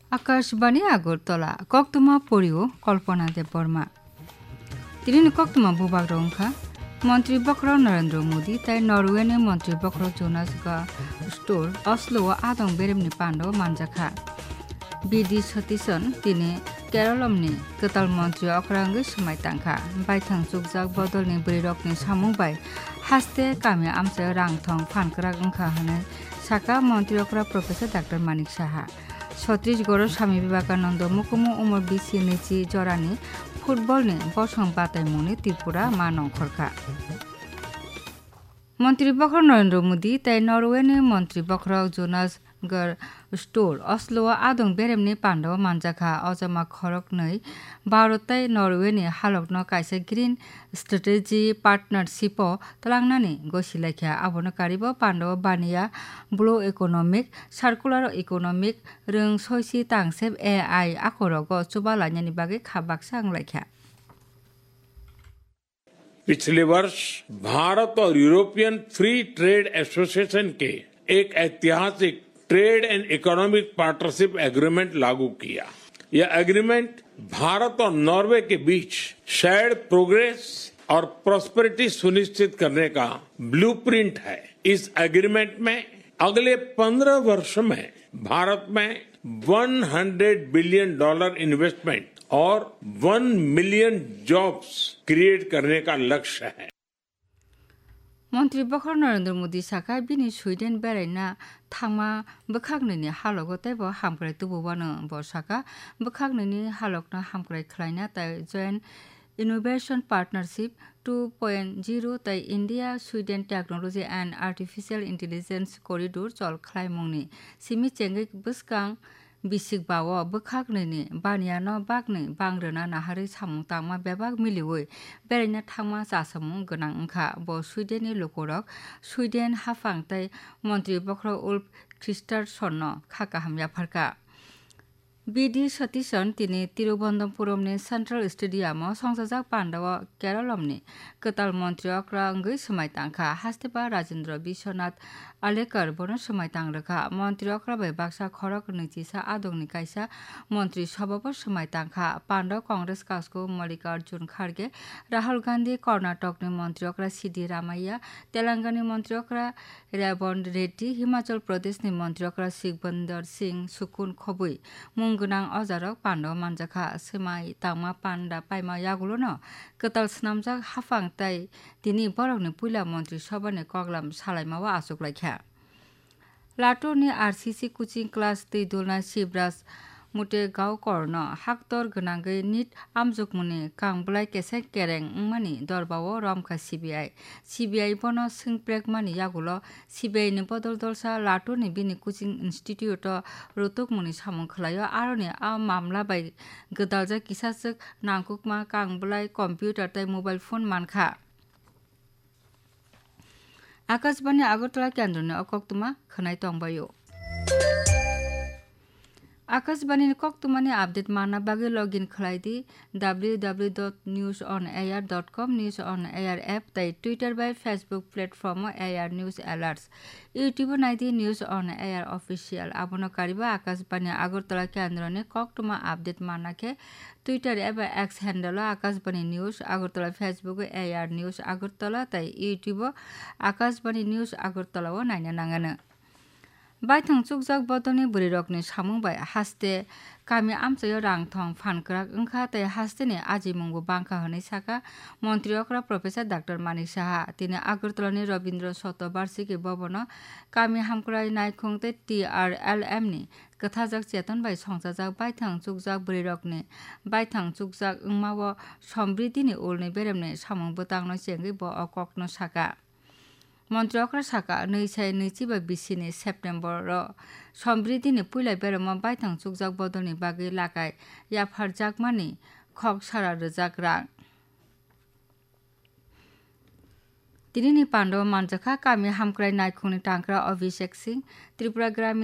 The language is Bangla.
আকাশবাণী আগরতলা কক্তমা পড়িও কল্পনা দেববর্মা তিনি কক্তমা বুবাগ রংখা মন্ত্রী বক্র নরেন্দ্র মোদী তাই নরওয়েনি মন্ত্রী বক্র জোনাস গা স্টোর অসলো আদং বেরেমনি পান্ডব মানজাখা বিডি সতীশন তিনি কেরলমনি কতাল মন্ত্রী অক্রাঙ্গি সমাই তাংখা বাইথাং চুকজাক বদলনি বৈরকনি সামুবাই হাস্তে কামি আমসায় রাংথং ফানকরা ওংখা হানাय সাকা মন্ত্রী অক্রা professor doctor Manik Saha Chhattisgarh Swami Vivekananda মুকুমু Umar BC নেচি জরানি ফুটবলনি বসং বাতাইমুনি Tripura মা নংখরখা মন্ত্রী বক্র নরেন্দ্র মোদী তাই নরওয়েনি মন্ত্রী বক্র জোনাস গর স্টোর অসলো আদং বেরেমনি পান্ডব মানজাখা অজামা খরক नै भारत তাই নরওয়েনি হালকনো কাইসা গ্রিন স্ট্র্যাটেজি পার্টনারশিপ তলাংনানি গসিলাইখা আবনো কারিব পান্ডব বানিয়া ব্লু ইকোনমিक সার্কুলার ইকোনমিक রং সইসি তাংসেব এআই আকরগ চুবাलानि बागै खाबाक्सा आंलाइखा पिछले वर्ष भारत और यूरोपियन फ्री ट्रेड एसोसिएशन के एक ऐतिहासिक trade and economic partnership agreement लागू किया। यह एग्रीमेंट भारत और नॉर्वे के बीच शेयर्ड प्रोग्रेस और प्रॉस्पेरिटी सुनिश्चित करने का ब्लूप्रिंट है। इस एग्रीमेंट में अगले 15 वर्ष में भारत में $100 बिलियन इन्वेस्टमेंट और 1 मिलियन जॉब्स क्रिएट करने का लक्ष्य है। মন্ত্রী বক্র নরেন্দ্র মোদী সাকা বিনি সুইডেন বেড়াইনা থাংমা বখাগনৈনি হালক তাইব হামক্রাই তুবুবানো বসাকা বখাগনৈনি হালকনো হামক্রাই খ্লাইনা তাই জয়েন্ট ইনোভেশন পার্টনারশিপ 2.0 তাই India Sweden technology and artificial intelligence corridor चल ख्लाइमंगनि सिमि चेंगै बसकां बिसिक बावो बखागनैनि बानियानो बागनै बांग्रोना नाहारै सामुं तांमा बेबाग मिलिवै बेरायना थांमा जासामुं गोनां ओंखा ब सुइडेननि लोकरक सुइडेन हाफां ताई मन्त्रि बक्र उल्फ ख्रिस्टारसन खाका हामयाफारका বিডি সতীশন তিনি তিরুবনন্তপুরমনি সেন্ট্রাল স্টেডিয়ামও সংসজাক পান্ডব কেরলমনি কতাল মন্ত্রী অক্রাঙ্গৈ সমাই তাংখা হাস্তেপা রাজেন্দ্র বিশ্বনাথ আলেকর বন সমাই তাংরখা মন্ত্রী অক্রাবাই বাক্সা খরক নৈচিসা আদংনি কাইসা মন্ত্রী সভাপ সমাই তাংখা পান্ডব কংগ্রেস কাসকো মল্লিকার্জুন খাড়গে রাহুল গান্ধী কর্ণাটকনি মন্ত্রী অক্রা সিডি রামাইয়া তেলেঙ্গানি মন্ত্রী অক্রা রেবন্ত রেড্ডি হিমাচল প্রদেশনি মন্ত্রী অক্রা শিখবন্দর সিং সুকুন খবুই गोनां अजारक पान्डव मानजाखा सेमाय तांमा पान्डा पाइमा यागुलोनो कताल स्नामजाक हाफां ताई तिनि बरकनि पुइला मन्त्रि सभानि कगलाम सालाइमावा आसुकलाइखा लाटोरनि आरसीसी कोचिं क्लास दै दुलना शिवराज मुटे गाव कर्न हाक्तर गोनांगै निट आमजुकमुनि कांबलाय केसे केरें मानि दरबावो रमखा सीबीआई बनो सिंप्रेक मानि यागुलो सीबीआई नि बदल दलसा लाटोरनि बिनि कोचिं इन्स्टिट्यूट रुतुक मुनि सामुं खलायो आरोनि आ मामला बाय गदालजा किसासक नांकुकमा कांबलाय कम्पिउटार ताई mobile phone मानखा Akashvani Agartala केन्द्रनि अकक्तमा खनाय तंबायो Akashvani कक्तुमानि update माना बागै login खलाइदि www.newsonair.com news on air app ताई Twitter bye Facebook platform air news alerts YouTube नाइदि news on air official आबनो कारिबा Akashvani Agartala केन्द्रनि कक्तुमा update मानाके Twitter एबा x handle Akashvani news Agartala Facebook air news Agartala ताई यूट्यूब आकाशबाणी न्यूज আগরতলা नायनो नांगानो बायथां चुकजाक बदलनि बरिरकनि सामुंबाय हास्ते कामी आमचाय रांथं फानकराक ओंखा ताई हास्तेनि आजिमुंगु बांखा होनाय साका मन्त्रि अक्रा प्रफेसर डाक्टर मानिक साहा तिनि আগরতলাनि रवीन्द्र शतबार्षिकी भवन कामी हामक्राय नायखुं ताई TRLM नि कथाजाक चेतन बाय संसाजाक बायथां चुकजाक बरिरकनि बायथां चुकजाक ओंमाव समृद्धिनि उलनि बेरेमनि सामुं बोतांनो चेंगै ब अकक्नो साका मन्त्रि अक्रा साका नैबा बिसिनि सेप्टेम्बर समृद्धिनि पुइला बेरामा बायथां चुकजाक बदलनि बागै लागाय याफारजाकमानि खक सारा रोजाक रां तिनिनि पान्डव मानजाखा कामी हामक्राय नायखुंनि टांक्रा अभिषेक सिंह त्रिपुरा ग्रामीण